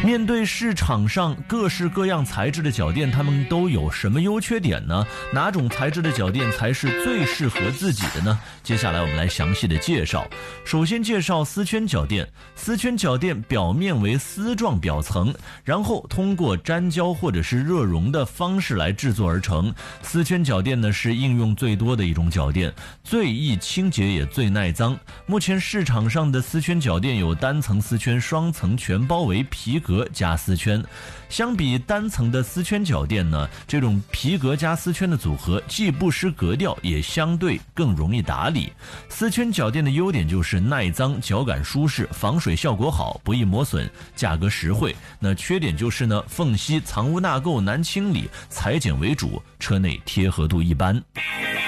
面对市场上各式各样材质的脚垫，它们都有什么优缺点呢？哪种材质的脚垫才是最适合自己的呢？接下来我们来详细的介绍。首先介绍丝圈脚垫。丝圈脚垫表面为丝状表层，然后通过粘胶或者是热熔的方式来制作而成。丝圈脚垫呢是应用最多的一种脚垫，最易清洁也最耐脏。目前市场上的丝圈脚垫有单层丝圈、双层全包围皮革加丝圈。相比单层的丝圈脚垫呢，这种皮革加丝圈的组合既不失格调，也相对更容易打理。丝圈脚垫的优点就是耐脏、脚感舒适、防水效果好、不易磨损、价格实惠。那缺点就是呢，缝隙藏污纳垢难清理，裁剪为主，车内贴合度一般。